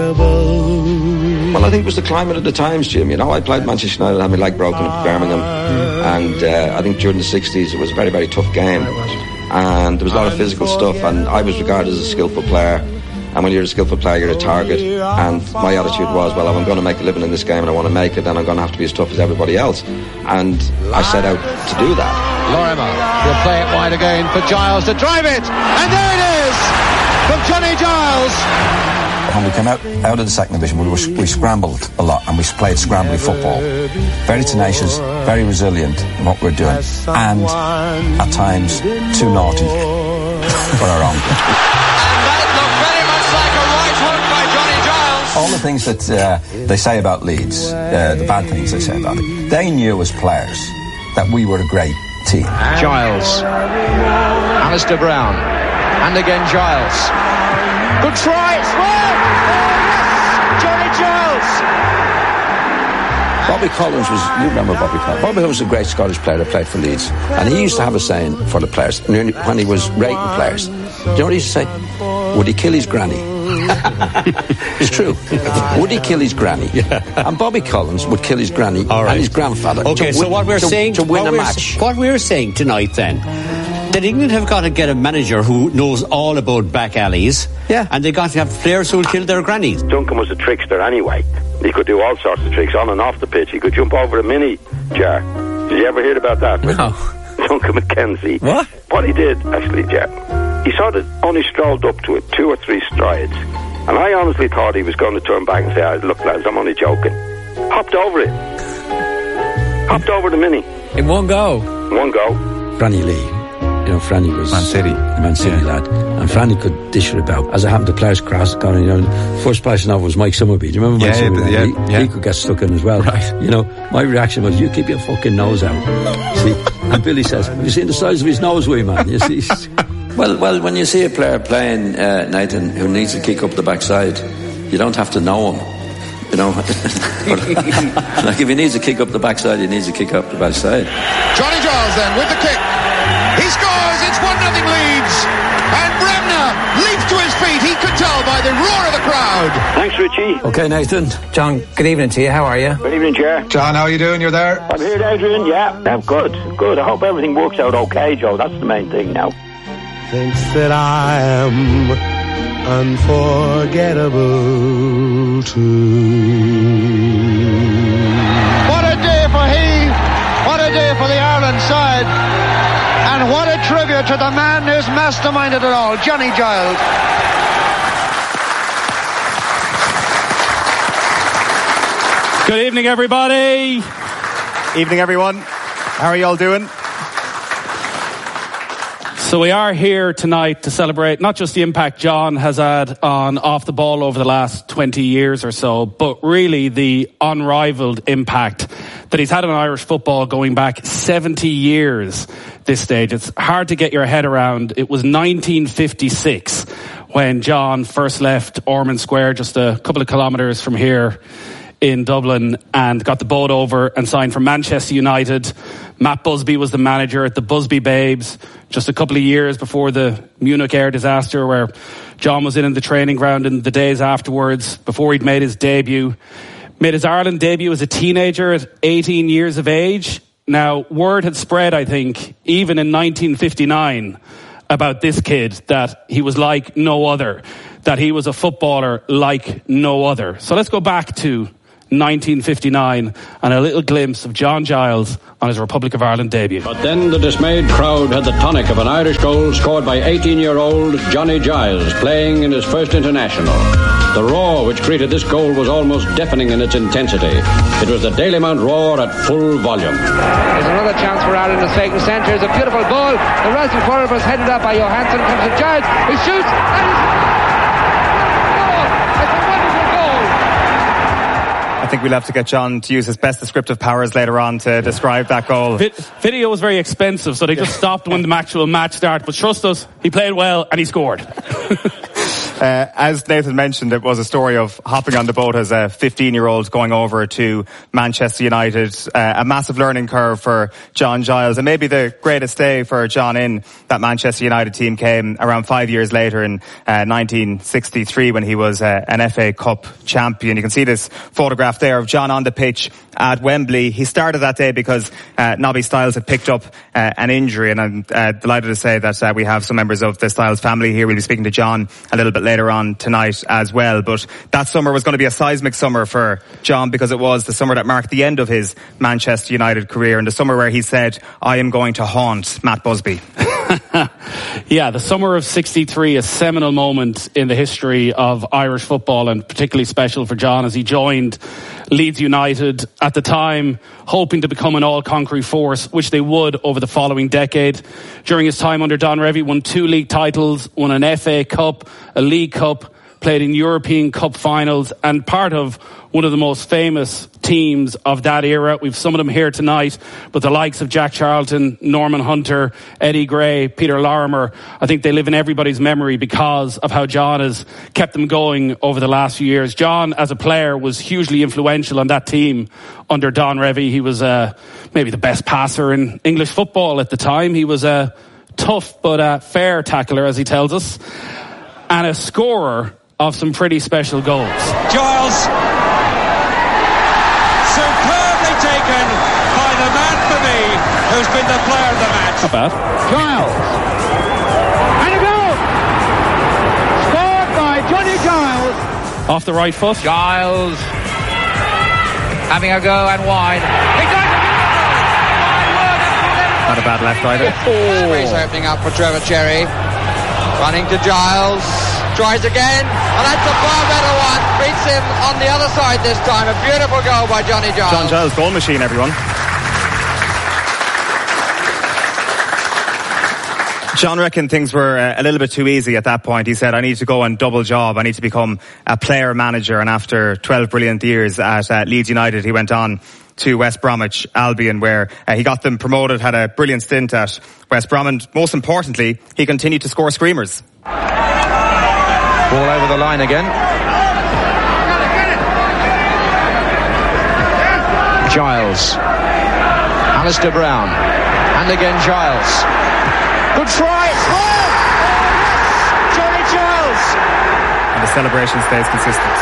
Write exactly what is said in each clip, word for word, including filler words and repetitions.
Well, I think it was the climate of the times, Jim. You know, I played Manchester United, I had my leg broken at Birmingham, mm. and uh, I think during the sixties it was a very, very tough game, and there was a lot of physical stuff, and I was regarded as a skillful player, and when you're a skillful player, you're a target, and my attitude was, well, if I'm going to make a living in this game and I want to make it, then I'm going to have to be as tough as everybody else, and I set out to do that. Lorimer will play it wide again for Giles to drive it, and there it is from Johnny Giles. When we came out, out of the second division, we, were, we scrambled a lot, and we played scrambly football. Very tenacious, very resilient in what we're doing, and at times too naughty for our own. And that looked very much like a right hook by Johnny Giles. All the things that uh, they say about Leeds, uh, the bad things they say about it, they knew as players that we were a great team. Giles, Alistair Brown, and again Giles. Good try, it's well! Bobby Collins was, you remember Bobby Collins? Bobby was a great Scottish player that played for Leeds. And he used to have a saying for the players, when he was rating players. Do you know what he used to say? Would he kill his granny? It's true. Would he kill his granny? Yeah. And Bobby Collins would kill his granny right. and his grandfather okay, to so win, what we're to, saying, to win what a we're, match. What we're saying tonight then, that England have got to get a manager who knows all about back alleys, yeah. and they got to have players who will kill their grannies. Duncan was a trickster anyway. He could do all sorts of tricks on and off the pitch. He could jump over a mini jar. Did you ever hear about that? No. Duncan McKenzie. What? What he did, actually, Jar, he sort of only strolled up to it, two or three strides. And I honestly thought he was going to turn back and say, oh, look, lads, I'm only joking. Hopped over it. Hopped over the mini. In one go? One go. Franny Lee. You know, Franny was Man City, Man City yeah. lad, and Franny could dish it about. As it happened to players cross, going, you know, first person off was Mike Summerby. Do you remember Mike yeah, Summerby? Yeah, he, yeah. he could get stuck in as well. Right. You know, my reaction was, "You keep your fucking nose out." See, and Billy says, "Have you seen the size of his nose, wee man?" You see. Well, well, when you see a player playing, uh, Nathan, who needs to kick up the backside, you don't have to know him. You know, like if he needs to kick up the backside, he needs to kick up the backside. Johnny Giles then with the kick. He scores, it's one nothing Leeds. And Bremner leaps to his feet. He could tell by the roar of the crowd. Thanks, Richie. Okay, Nathan. John, good evening to you. How are you? Good evening, Chair. John, how are you doing? You're there? I'm here, Adrian. Yeah, I'm good. Good. I hope everything works out okay, Joe. That's the main thing now. Thinks that I am unforgettable too. What a day for he. What a day for the Ireland side. And what a tribute to the man who's masterminded it all, Johnny Giles. Good evening, everybody. Evening, everyone. How are you all doing? So we are here tonight to celebrate not just the impact John has had on off the ball over the last twenty years or so, but really the unrivaled impact that he's had on Irish football going back seventy years this stage. It's hard to get your head around. It was nineteen fifty-six when John first left Ormond Square, just a couple of kilometres from here in Dublin, and got the boat over and signed for Manchester United. Matt Busby was the manager at the Busby Babes just a couple of years before the Munich air disaster, where John was in, in the training ground in the days afterwards, before he'd made his debut. Made his Ireland debut as a teenager at eighteen years of age. Now, word had spread, I think, even in nineteen fifty-nine, about this kid, that he was like no other, that he was a footballer like no other. So let's go back to nineteen fifty-nine and a little glimpse of John Giles on his Republic of Ireland debut. But then the dismayed crowd had the tonic of an Irish goal scored by eighteen-year-old Johnny Giles, playing in his first international. The roar which greeted this goal was almost deafening in its intensity. It was the Dalymount roar at full volume. There's another chance for Ireland in the second centre. It's a beautiful ball. The rising forward was headed up by Johansson. Comes to Giles. He shoots and he's... I think we'll have to get John to use his best descriptive powers later on to describe that goal. Vi- video was very expensive, so they just stopped when the actual match started. But trust us, he played well and he scored. Uh, as Nathan mentioned, it was a story of hopping on the boat as a fifteen-year-old going over to Manchester United. Uh, a massive learning curve for John Giles, and maybe the greatest day for John in that Manchester United team came around five years later in uh, nineteen sixty-three when he was uh, an F A Cup champion. You can see this photograph there of John on the pitch at Wembley. He started that day because uh, Nobby Stiles had picked up uh, an injury, and I'm uh, delighted to say that uh, we have some members of the Stiles family here. We'll be speaking to John a little bit later on tonight as well. But that summer was going to be a seismic summer for John, because it was the summer that marked the end of his Manchester United career, and the summer where he said, I am going to haunt Matt Busby. Yeah, the summer of sixty-three, a seminal moment in the history of Irish football, and particularly special for John as he joined Leeds United at the time, hoping to become an all-conquering force, which they would over the following decade. During his time under Don Revie, won two league titles, won an F A Cup, a League Cup, played in European Cup finals, and part of one of the most famous teams of that era. We've some of them here tonight, but the likes of Jack Charlton, Norman Hunter, Eddie Gray, Peter Lorimer, I think they live in everybody's memory because of how John has kept them going over the last few years. John, as a player, was hugely influential on that team under Don Revie. He was uh, maybe the best passer in English football at the time. He was a tough but a fair tackler, as he tells us, and a scorer of some pretty special goals. Giles, superbly taken by the man for me, who's been the player of the match. Not bad. Giles. And a goal! Scored by Johnny Giles. Off the right foot. Giles having a go and wide. Not a bad left either. Oh. Space opening up for Trevor Cherry. Running to Giles. Tries again, and that's a far better one. Beats him on the other side this time. A beautiful goal by Johnny Giles. John Giles, goal machine, everyone. John reckoned things were uh, a little bit too easy at that point. He said, I need to go and double job. I need to become a player manager. And after twelve brilliant years at uh, Leeds United, he went on to West Bromwich Albion, where uh, he got them promoted, had a brilliant stint at West Brom, and most importantly, he continued to score screamers. Ball over the line again. Giles. Alistair Brown. And again Giles. Good try. Oh! Johnny Giles. And the celebration stays consistent.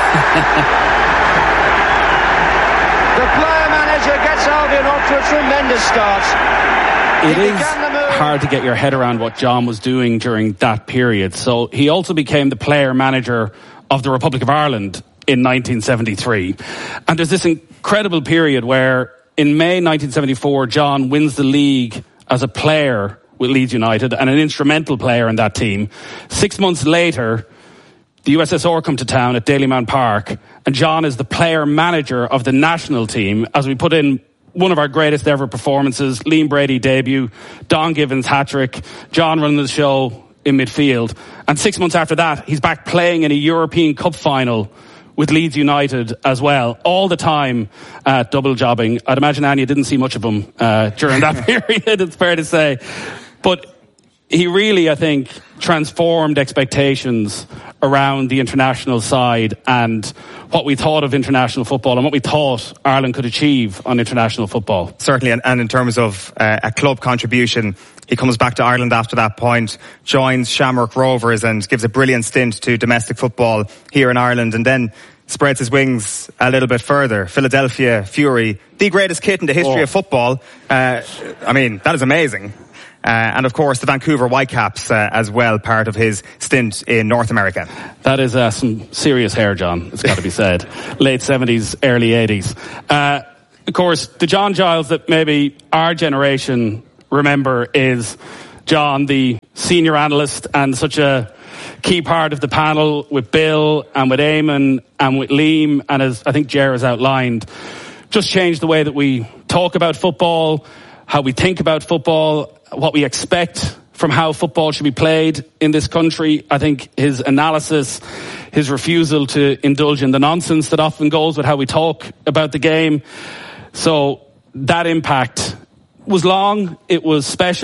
The player manager gets Albion off to a tremendous start. It is hard to get your head around what John was doing during that period. So he also became the player manager of the Republic of Ireland in nineteen seventy-three. And there's this incredible period where in May nineteen seventy-four, John wins the league as a player with Leeds United and an instrumental player in that team. Six months later, the U S S R come to town at Dalymount Park, and John is the player manager of the national team as we put in one of our greatest ever performances, Liam Brady debut, Don Givens hat-trick, John running the show in midfield. And six months after that, he's back playing in a European Cup final with Leeds United as well, all the time uh, double jobbing. I'd imagine Anya didn't see much of him uh, during that period, it's fair to say. But he really, I think, transformed expectations around the international side and what we thought of international football and what we thought Ireland could achieve on international football. Certainly, and, and in terms of uh, a club contribution, he comes back to Ireland after that point, joins Shamrock Rovers and gives a brilliant stint to domestic football here in Ireland, and then spreads his wings a little bit further. Philadelphia Fury, the greatest kit in the history oh. of football. Uh, I mean, that is amazing. Uh, and of course the Vancouver Whitecaps uh, as well, part of his stint in North America. That is uh, some serious hair, John, it's got to be said. Late seventies, early eighties. Uh, of course, the John Giles that maybe our generation remember is John, the senior analyst and such a key part of the panel with Bill and with Eamon and with Liam, and as I think Ger has outlined, just changed the way that we talk about football, how we think about football, what we expect from how football should be played in this country. I think his analysis, his refusal to indulge in the nonsense that often goes with how we talk about the game. So that impact was long, it was special,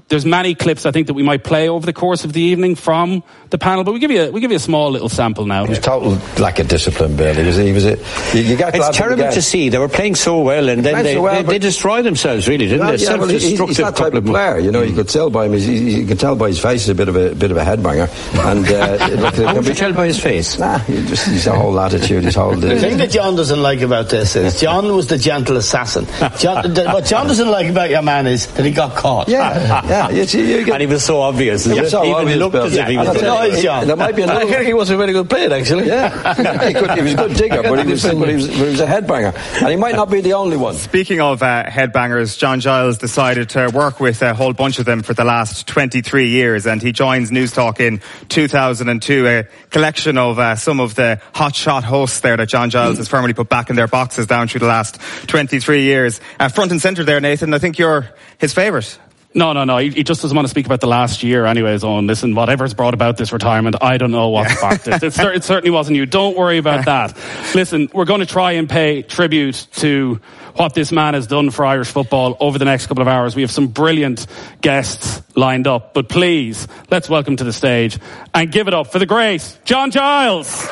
there's many clips I think that we might play over the course of the evening from the panel, but we give you a, we give you a small little sample now. It was total lack of discipline, Bill. He was, he was a, you, you got it's terrible to see. They were playing so well, and then they, so well, they, they destroyed themselves, really, didn't well, they? Yeah, well, he's, he's that type of player, you know. You could tell by him. He's, he, you could tell by his face. He's a bit of a bit of a headbanger. And uh, look, how would you tell by his face? Nah, he just his whole attitude, his whole. The thing that John doesn't like about this is John was the gentle assassin. John, the, what John doesn't like about your man is that he got caught. Yeah, yeah. You, you get, and he was so obvious. He was so even obvious, looked Bill. as if he was. Nice, John. There might be a little. I think he was a very good player, actually. Yeah, he, could, he was a good digger, but he was, but he was, but he was a headbanger, and he might not be the only one. Speaking of uh, headbangers, John Giles decided to work with a whole bunch of them for the last twenty-three years, and he joins Newstalk in two thousand two, a collection of uh, some of the hotshot hosts there that John Giles has firmly put back in their boxes down through the last twenty-three years. Uh, front and centre there, Nathan. I think you're his favourite. No, no, no. He, he just doesn't want to speak about the last year anyways, Owen. Listen, whatever's brought about this retirement, I don't know what sparked it. It, cer- it certainly wasn't you. Don't worry about that. Listen, we're going to try and pay tribute to what this man has done for Irish football over the next couple of hours. We have some brilliant guests lined up. But please, let's welcome to the stage and give it up for the great John Giles.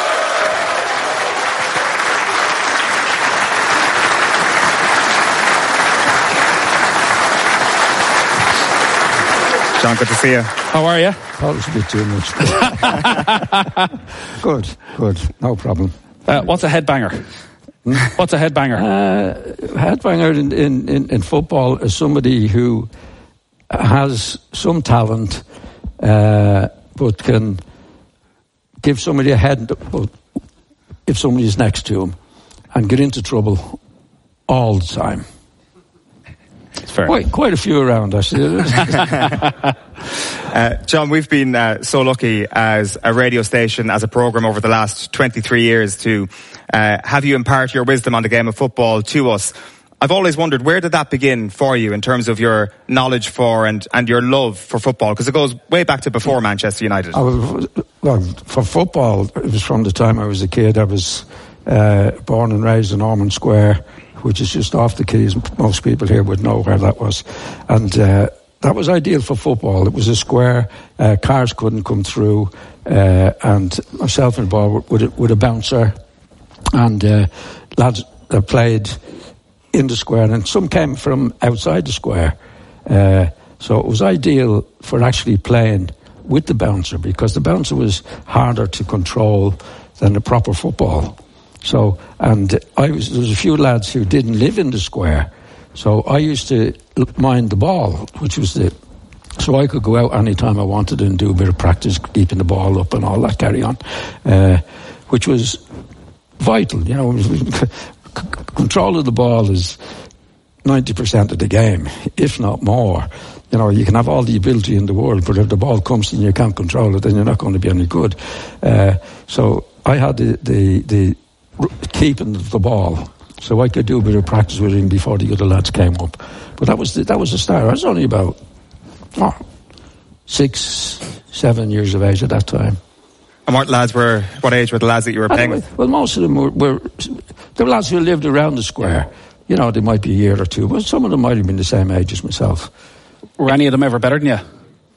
John, good to see you. How are you? Oh, it's a bit too much. Good, good, no problem. Uh, what's a headbanger? What's a headbanger? Uh, headbanger in, in, in, in football is somebody who has some talent, uh, but can give somebody a head if somebody's next to him and get into trouble all the time. It's fair. Quite, quite a few around, actually. uh, John, we've been uh, so lucky as a radio station, as a programme over the last twenty-three years to uh, have you impart your wisdom on the game of football to us. I've always wondered, where did that begin for you in terms of your knowledge for and, and your love for football? Because it goes way back to before Manchester United. I was, well, for football, it was from the time I was a kid. I was uh, born and raised in Ormond Square, which is just off the quays. Most people here would know where that was. And uh, that was ideal for football. It was a square, uh, cars couldn't come through, uh, and myself and the ball with a, with a bouncer, and uh, lads that played in the square, and some came from outside the square. Uh, so it was ideal for actually playing with the bouncer, because the bouncer was harder to control than the proper football. So, and I was, there was a few lads who didn't live in the square, so I used to mind the ball, which was the, so I could go out any time I wanted and do a bit of practice, keeping the ball up and all that carry on, uh, which was vital, you know. Control of the ball is ninety percent of the game, if not more. You know, you can have all the ability in the world, but if the ball comes and you can't control it, then you're not going to be any good. Uh, so I had the, the, the keeping the ball, so I could do a bit of practice with him before the other lads came up. But that was the, that was the start. I was only about oh, six, seven years of age at that time. And what lads were, what age were the lads that you were playing anyway, with? Well, most of them were, were the lads who lived around the square. You know, they might be a year or two, but some of them might have been the same age as myself. Were any of them ever better than you?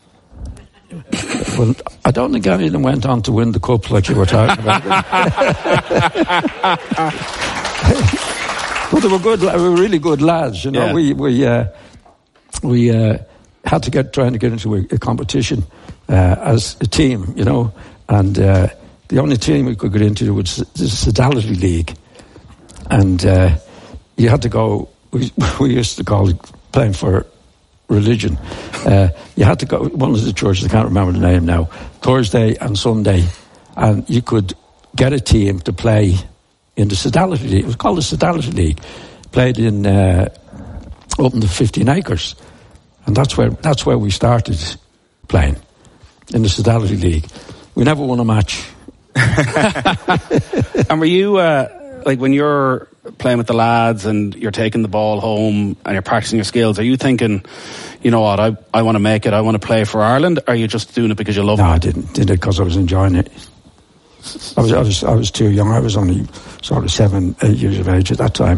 Well, I don't think any of them went on to win the cup like you were talking about. But they were good, they were really good lads, you know. Yeah. We we uh, we uh, had to get trying to get into a, a competition uh, as a team, you know. And uh, the only team we could get into was the Sodality League. And uh, you had to go, we, we used to call it playing for religion. Uh, you had to go, one of the churches, I can't remember the name now, Thursday and Sunday, and you could get a team to play in the Sodality League. It was called the Sodality League. Played in, uh, up in the fifteen acres. And that's where, that's where we started playing, in the Sodality League. We never won a match. And were you, uh, like when you're playing with the lads and you're taking the ball home and you're practicing your skills, are you thinking, you know what, I, I want to make it, I want to play for Ireland? Or are you just doing it because you love no, it? No, I didn't. Did it because I was enjoying it. I was, I was, I was too young. I was only sort of seven, eight years of age at that time.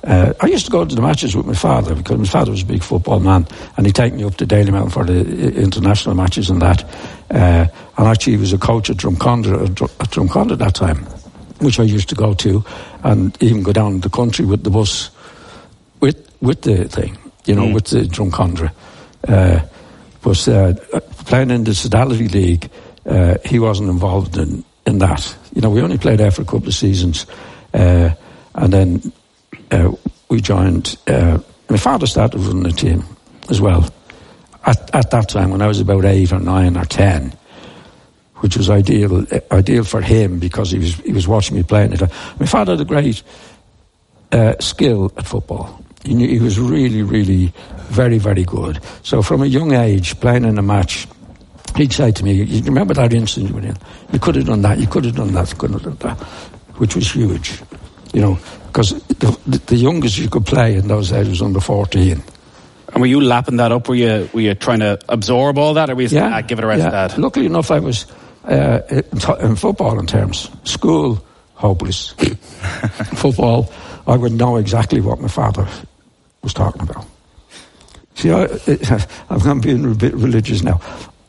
Uh, I used to go to the matches with my father because my father was a big football man, and he'd take me up to Dalymount for the international matches and that. Uh, and actually, he was a coach at Drumcondra at Drumcondra at that time, which I used to go to, and even go down the country with the bus with with the thing, you know, mm. with the Drumcondra. Uh, but uh, playing in the Sodality League, uh, he wasn't involved in, in that. You know, we only played there for a couple of seasons, uh, and then. Uh, we joined, uh, my father started running a team as well at, at that time when I was about eight or nine or ten, which was ideal uh, ideal for him because he was he was watching me playing it. My father had a great uh, skill at football. He knew he was really, really very, very good. So from a young age, playing in a match, he'd say to me, "You remember that instant you were in? You could have done that, you could have done that, you could have done that," which was huge. You know, because the, the, the youngest you could play in those days was under fourteen. And were you lapping that up? Were you were you trying to absorb all that, or were you yeah, saying, ah, give it a rest yeah. of that? Luckily enough, I was uh, in, in football in terms. School, hopeless. Football, I would know exactly what my father was talking about. See, I, I'm being a bit religious now.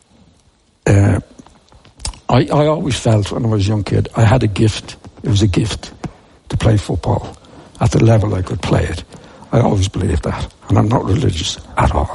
Uh, I, I always felt when I was a young kid, I had a gift. It was a gift to play football at the level I could play it. I always believed that, and I'm not religious at all.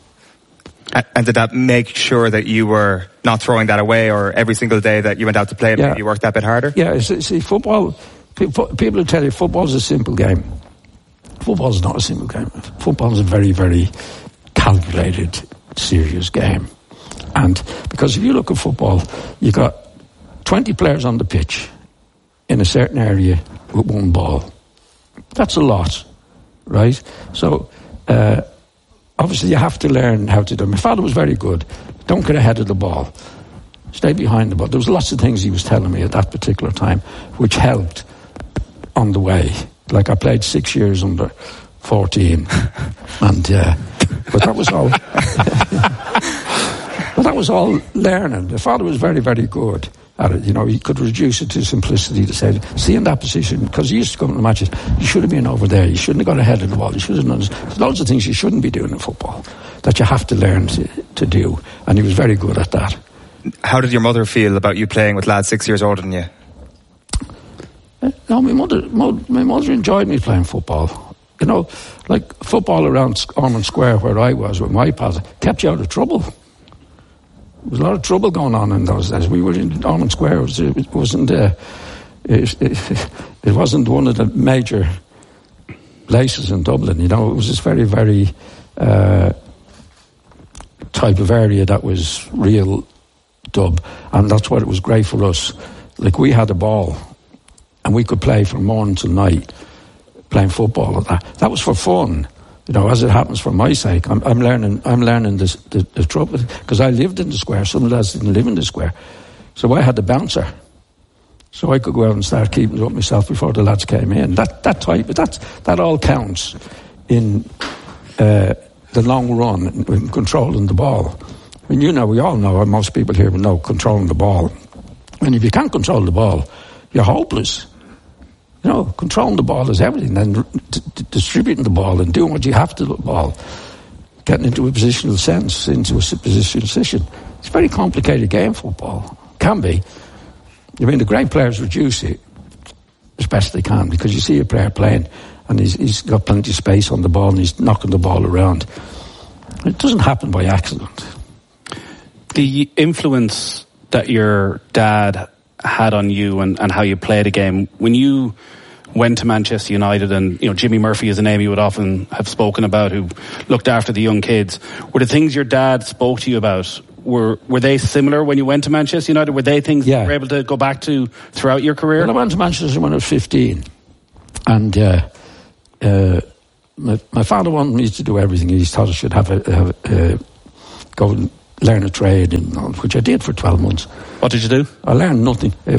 And did that make sure that you were not throwing that away, or every single day that you went out to play, yeah. you worked that bit harder? Yeah, see, see football, people will tell you football is a simple game. Football is not a simple game. Football is a very, very calculated, serious game. And because if you look at football, you've got twenty players on the pitch in a certain area with one ball. That's a lot, right? So, uh, obviously you have to learn how to do it. My father was very good. Don't get ahead of the ball. Stay behind the ball. There was lots of things he was telling me at that particular time which helped on the way. Like I played six years under fourteen. and, uh, but that was all... but that was all learning. My father was very, very good at it. You know, he could reduce it to simplicity to say, see in that position, because he used to come to the matches, you should have been over there, you shouldn't have got ahead of the ball, you should have done this. There's loads of things you shouldn't be doing in football that you have to learn to, to do, and he was very good at that. How did your mother feel about you playing with lads six years older than you? Uh, no, my mother, my mother enjoyed me playing football. You know, like football around Ormond Square where I was with my pals kept you out of trouble. There was a lot of trouble going on in those days. We were in Ormond Square. It, was, it wasn't. Uh, it, it, it wasn't one of the major places in Dublin. You know, it was this very, very uh, type of area that was real dub, and that's what it was great for us. Like we had a ball, and we could play from morning till night, playing football and that. That was for fun. You know, as it happens for my sake, I'm, I'm learning. I'm learning this, the, the trouble because I lived in the square. Some of the lads didn't live in the square, so I had the bouncer, so I could go out and start keeping it up myself before the lads came in. That that type, that that all counts in uh, the long run in, in controlling the ball. I mean, you know, we all know, most people here know controlling the ball. And if you can't control the ball, you're hopeless. You know, controlling the ball is everything. Then d- d- distributing the ball and doing what you have to do with the ball, getting into a positional sense, into a positional position. It's a very complicated game, football. Can be. I mean, the great players reduce it as best they can because you see a player playing and he's, he's got plenty of space on the ball and he's knocking the ball around. It doesn't happen by accident. The influence that your dad had on you and, and how you played a game, when you went to Manchester United, and you know Jimmy Murphy is a name you would often have spoken about, who looked after the young kids, were the things your dad spoke to you about, were were they similar when you went to Manchester United? Were they things yeah. you were able to go back to throughout your career? Well, I went to Manchester when I was fifteen, and uh, uh, my, my father wanted me to do everything. He thought I should have a, have a uh, go and learn a trade, and which I did for twelve months. What did you do? I learned nothing. but,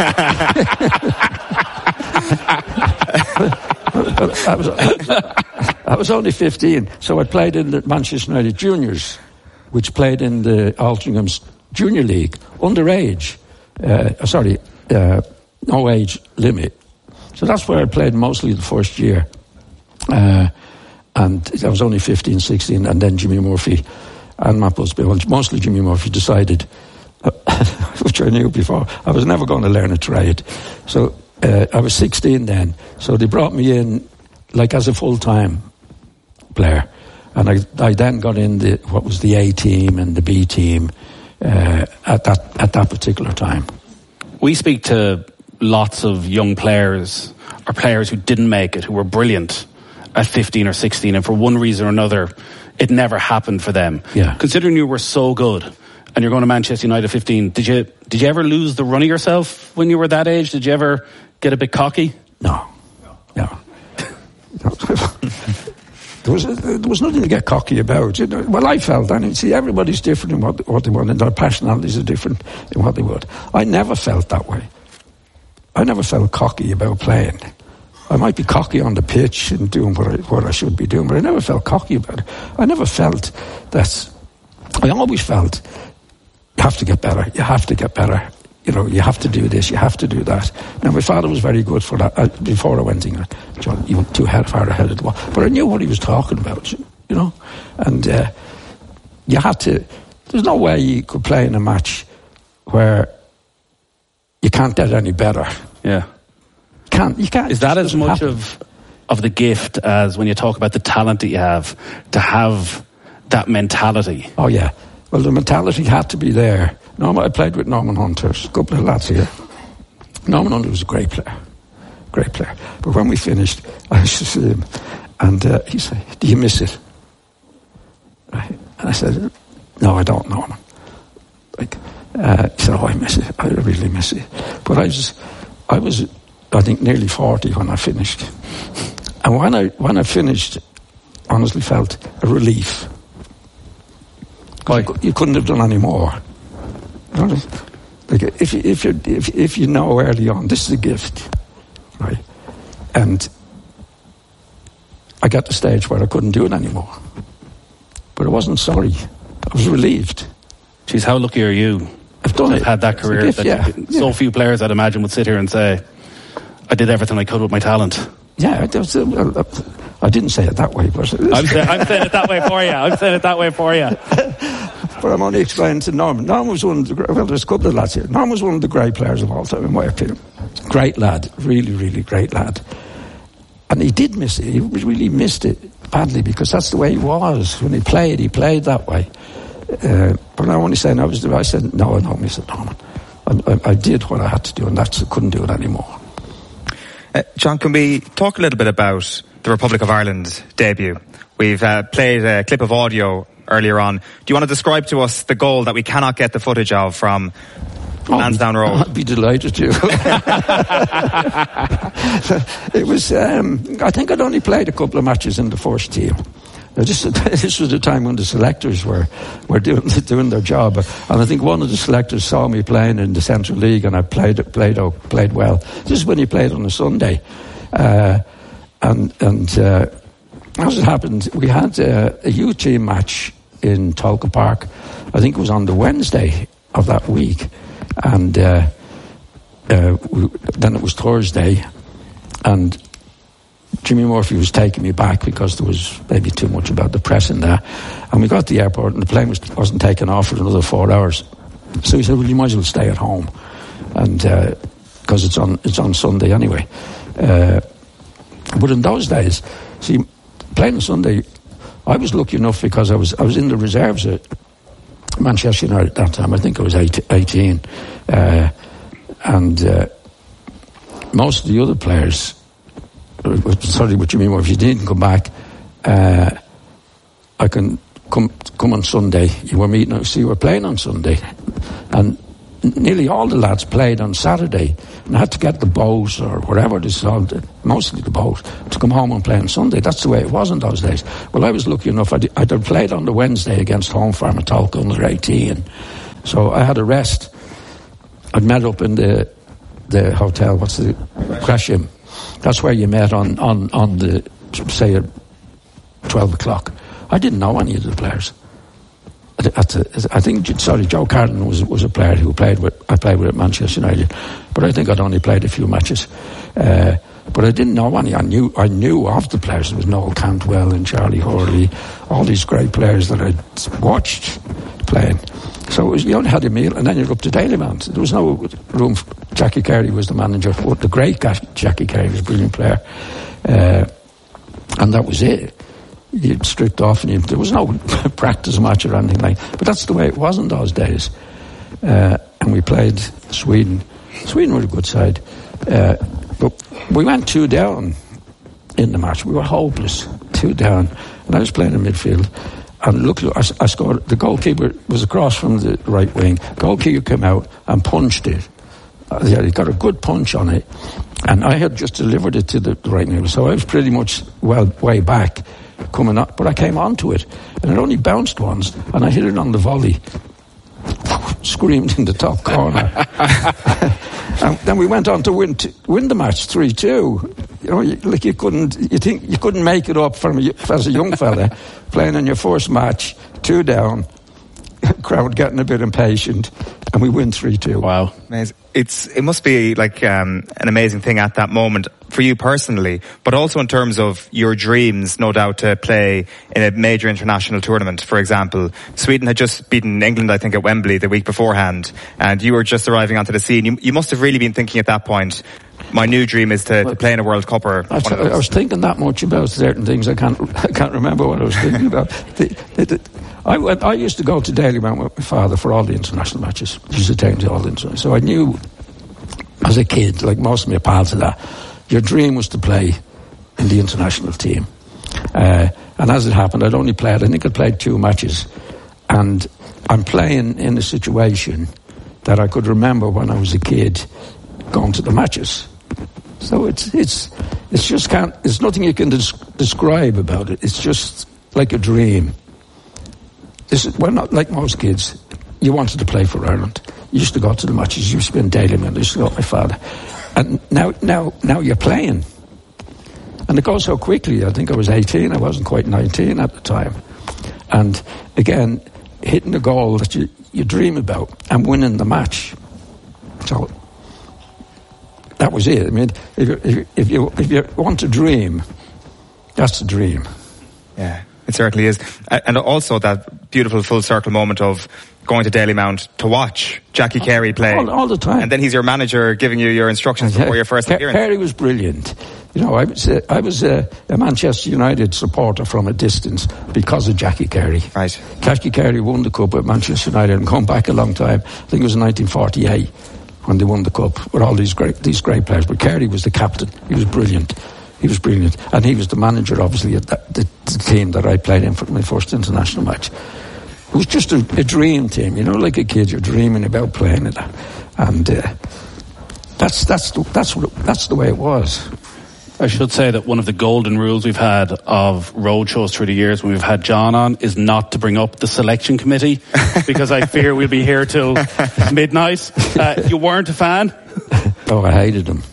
but I, was, I was only fifteen, so I played in the Manchester United Juniors, which played in the Altringham's Junior League, underage. Uh, sorry, uh, no age limit. So that's where I played mostly the first year. Uh, and I was only fifteen, sixteen, and then Jimmy Murphy and Matt Busby, well, mostly Jimmy Murphy, decided, which I knew before, I was never going to learn a trade. So uh, I was sixteen then, so they brought me in like as a full-time player. And I, I then got in the what was the A team and the B team uh, at that at that particular time. We speak to lots of young players or players who didn't make it, who were brilliant at fifteen or sixteen, and for one reason or another, it never happened for them. Yeah. Considering you were so good, and you're going to Manchester United at fifteen, did you did you ever lose the run of yourself when you were that age? Did you ever get a bit cocky? No, no. There was, there was nothing to get cocky about. You know, well, I felt, and see, everybody's different in what, what they want, and their personalities are different in what they would. I never felt that way. I never felt cocky about playing. I might be cocky on the pitch and doing what I, what I should be doing, but I never felt cocky about it. I never felt that. I always felt you have to get better. You have to get better. You know, you have to do this, you have to do that. Now, my father was very good for that. Uh, before I went to England, John, you went too far ahead of the ball. But I knew what he was talking about, you know. And uh, you had to... There's no way you could play in a match where you can't get any better. Yeah. You can't. You can't. Is that as much happen. of of the gift as when you talk about the talent that you have, to have that mentality? Oh, yeah. Well, the mentality had to be there. Norman, I played with Norman Hunter, a couple of lads here. Norman Hunter was a great player, great player. But when we finished, I used to see him, and uh, he said, "Do you miss it?" Right? And I said, "No, I don't, Norman." Like, uh, he said, "Oh, I miss it. I really miss it." But I was, I was, I think, nearly forty when I finished, and when I when I finished, honestly felt a relief. You, you couldn't have done any more. You know, like if you, if you if if you know early on, this is a gift, right? And I got to the stage where I couldn't do it anymore, but I wasn't sorry. I was relieved. Geez, how lucky are you? I've done it. Had that career. Gift, that yeah, you, so yeah. few players, I'd imagine, would sit here and say, "I did everything I could with my talent." Yeah, I, was, uh, I didn't say it that way, but I'm, say, I'm saying it that way for you. I'm saying it that way for you. But I'm only explaining to Norman. Norman was one of the, well, there's a couple of lads here. Norman was one of the great players of all time, in my opinion. Great lad, really, really great lad. And he did miss it. He really missed it badly because that's the way he was. When he played, he played that way. Uh, but I'm only saying, I was. I said, no, I don't miss it, Norman. I, I, I did what I had to do, and that's I couldn't do it anymore. Uh, John, can we talk a little bit about the Republic of Ireland debut? We've uh, played a clip of audio earlier on. Do you want to describe to us the goal that we cannot get the footage of from oh, Lansdowne Road? I'd be delighted to. It was, um, I think I'd only played a couple of matches in the first team. Now, this, this was the time when the selectors were, were doing, doing their job. And I think one of the selectors saw me playing in the Central League and I played played played well. This is when he played on a Sunday. Uh, and and uh, as it happened, we had uh, a youth team match in Tolka Park. I think it was on the Wednesday of that week. And uh, uh, we, then it was Thursday. And Jimmy Murphy was taking me back because there was maybe too much about the press in there. And we got to the airport and the plane was, wasn't taking off for another four hours. So he said, well, you might as well stay at home. And because uh, it's on it's on Sunday anyway. Uh, but in those days, see, playing on Sunday, I was lucky enough because I was I was in the reserves at Manchester United at that time. I think I was eighteen. Uh, and uh, most of the other players, sorry, what you mean, if you didn't come back, uh, I can come come on Sunday. You were meeting, so you were playing on Sunday. And nearly all the lads played on Saturday and had to get the boat or whatever it is called, mostly the boat, to come home and play on Sunday. That's the way it was in those days. Well, I was lucky enough, I'd, I'd played on the Wednesday against Home Farm at Tolka under eighteen. So I had a rest. I'd met up in the the hotel, what's the, Gresham. That's where you met on, on, on the, say, at twelve o'clock. I didn't know any of the players. at the, I think, sorry, Joe Carden was was a player who played with, I played with at Manchester United, but I think I'd only played a few matches. Uh, but I didn't know any. I knew I knew of the players. There was Noel Cantwell and Charlie Hurley, all these great players that I'd watched playing. So it was, you only had a meal, and then you're up to Dalymount. There was no room. For, Jackie Carey was the manager. The great Jackie Carey was a brilliant player, uh, and that was it. You stripped off, and you, there was no practice match or anything like. But that's the way it was in those days. Uh, and we played Sweden. Sweden were a good side, uh, but we went two down in the match. We were hopeless, two down, and I was playing in midfield. And look, I, I scored. The goalkeeper was across from the right wing. Goalkeeper came out and punched it. Uh, yeah, he got a good punch on it, and I had just delivered it to the right wing. So I was pretty much well way back, coming up. But I came onto it, and it only bounced once, and I hit it on the volley. Screamed in the top corner. And then we went on to win t- win the match three two. You know, you, like you couldn't, you think you couldn't make it up from a, as a young fella playing in your first match, two down, crowd getting a bit impatient, and we win three two. Wow, amazing! It's it must be like um, an amazing thing at that moment for you personally, but also in terms of your dreams, no doubt, to play in a major international tournament. For example, Sweden had just beaten England, I think, at Wembley the week beforehand, and you were just arriving onto the scene. You, you must have really been thinking at that point, my new dream is to, to play in a World Cup or one of those. I was thinking that much about certain things. I can't I can't remember what I was thinking about. the, the, the, I, went, I used to go to Dalymount with my father for all the international matches. He used to take me to all the international. So I knew as a kid, like most of my pals, that your dream was to play in the international team. Uh, and as it happened, I'd only played, I think I played two matches. And I'm playing in a situation that I could remember when I was a kid going to the matches. So it's it's it's just can't. There's nothing you can des- describe about it. It's just like a dream. This is, well, not like most kids. You wanted to play for Ireland. You used to go to the matches. You used to be in Dalymount. I used to go with my father. And now, now, now you're playing, and it goes so quickly. I think I was eighteen. I wasn't quite nineteen at the time. And again, hitting the goal that you, you dream about and winning the match. So that was it. I mean, if you, if you if you want to dream, that's the dream. Yeah, it certainly is. And also that beautiful full circle moment of going to Dalymount to watch Jackie Carey play all, all the time, and then he's your manager giving you your instructions before your first appearance. Carey was brilliant. You know, I was uh, I was uh, a Manchester United supporter from a distance because of Jackie Carey. Right. Jackie Carey won the cup at Manchester United and come back a long time. I think it was in nineteen forty-eight when they won the cup with all these great these great players. But Carey was the captain. He was brilliant. He was brilliant, and he was the manager, obviously, at that, the, the team that I played in for my first international match. It was just a, a dream team, you know, like a kid. You're dreaming about playing it, and uh, that's that's the, that's what it, that's the way it was. I should say that one of the golden rules we've had of road shows through the years when we've had John on is not to bring up the selection committee, because I fear we'll be here till midnight. Uh, you weren't a fan? Oh, I hated them.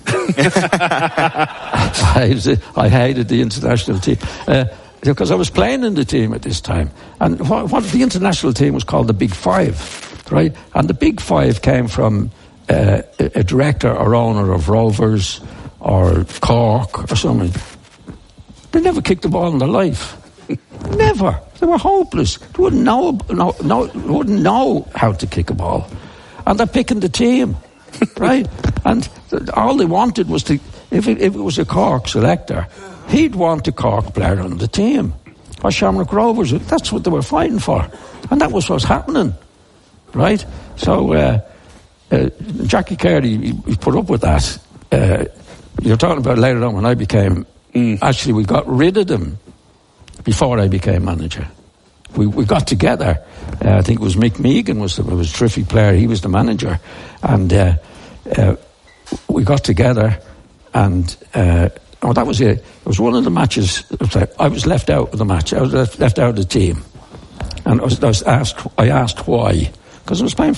I, hated, I hated the international team. Uh, because I was playing in the team at this time. And what, what the international team was called the Big Five, right? And the Big Five came from uh, a, a director or owner of Rovers or Cork or something. They never kicked the ball in their life. Never. They were hopeless. They wouldn't know, no, no, wouldn't know how to kick a ball. And they're picking the team, right? And th- all they wanted was to, if it, if it was a Cork selector, he'd want a Cork player on the team. Or Shamrock Rovers. That's what they were fighting for. And that was what's happening, right? So uh, uh, Jackie Carey, he, he put up with that. Uh, you're talking about later on when I became... Mm. Actually, we got rid of them before I became manager. We we got together. Uh, I think it was Mick Megan was, was a terrific player. He was the manager. And uh, uh, we got together and... Uh, oh, that was it. It was one of the matches. I was left out of the match. I was left, left out of the team. And I was, I was asked, I asked why. Because I was playing